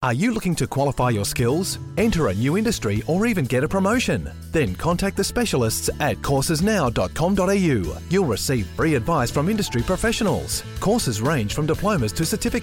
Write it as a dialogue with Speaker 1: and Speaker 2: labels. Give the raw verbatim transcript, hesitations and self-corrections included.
Speaker 1: Are you looking to qualify your skills, enter a new industry, or even get a promotion? Then contact the specialists at courses now dot com dot a u. You'll receive free advice from industry professionals. Courses range from diplomas to certificates